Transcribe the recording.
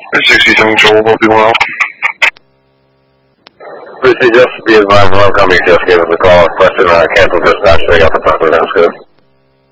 67 Joel, hope you well. Brucey, just be advised, one company just gave us a call, question cancel dispatch, they got the proper